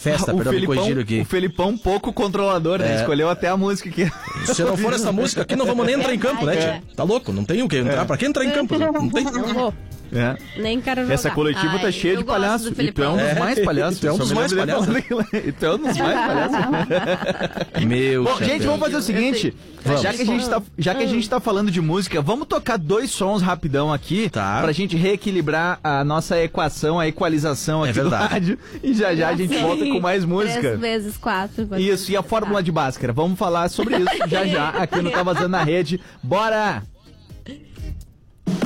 festa, perdão, me corrigiram aqui. O Felipão pouco controlador, né? Escolheu até a música que... Se não for essa música aqui, não vamos nem entrar em campo, né, tia? Tá louco? Não tem o que entrar. Pra que entrar em campo? Não tem. Não vou. Nem quero jogar. Essa coletiva tá cheia de palhaços. E tu é um dos mais palhaços. Tu é um dos mais palhaços. E tu é um dos mais palhaços. Meu Bom, gente, vamos fazer o seguinte. Já que a gente tá falando de música, vamos tocar 2 sons rapidão aqui. Tá. Pra gente reequilibrar a nossa equação, a equalização aqui do rádio. E já a gente volta com mais música. 3 vezes 4. Isso, e a fórmula de Bhaskara. Vamos falar sobre isso já aqui no Tá Vazando na Rede. Bora!